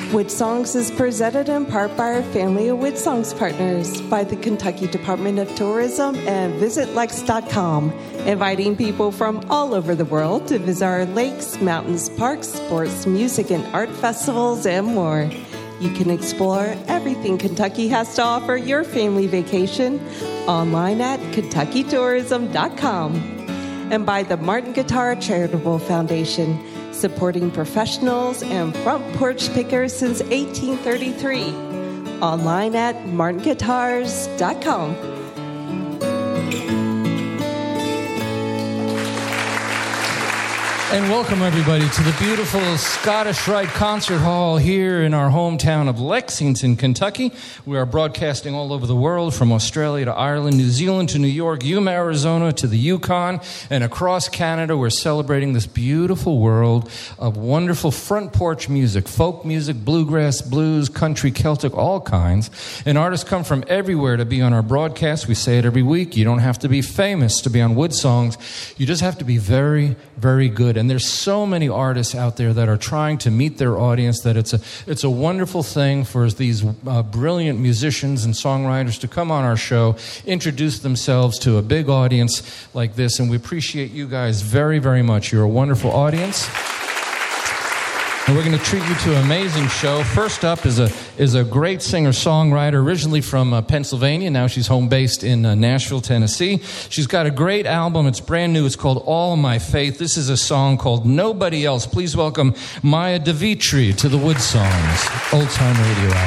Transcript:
Wood Songs is presented in part by our family of Wood Songs partners, by the Kentucky Department of Tourism and VisitLex.com, inviting people from all over the world to visit our lakes, mountains, parks, sports, music, and art festivals, and more. You can explore everything Kentucky has to offer your family vacation online at KentuckyTourism.com. And by the Martin Guitar Charitable Foundation, supporting professionals and front porch pickers since 1833. Online at martinguitars.com. And welcome, everybody, to the beautiful Scottish Rite Concert Hall here in our hometown of Lexington, Kentucky. We are broadcasting all over the world, from Australia to Ireland, New Zealand to New York, Yuma, Arizona to the Yukon, and across Canada. We're celebrating this beautiful world of wonderful front porch music, folk music, bluegrass, blues, country, Celtic, all kinds. And artists come from everywhere to be on our broadcast. We say it every week. You don't have to be famous to be on Wood Songs. You just have to be very, very good. And there's so many artists out there that are trying to meet their audience that it's a wonderful thing for these brilliant musicians and songwriters to come on our show, introduce themselves to a big audience like this. And we appreciate you guys very, very much. You're a wonderful audience. And we're going to treat you to an amazing show. First up is a great singer-songwriter, originally from Pennsylvania. Now she's home-based in Nashville, Tennessee. She's got a great album. It's brand new. It's called All My Faith. This is a song called Nobody Else. Please welcome Maya DeVitri to the Wood Songs Old Time Radio Hour.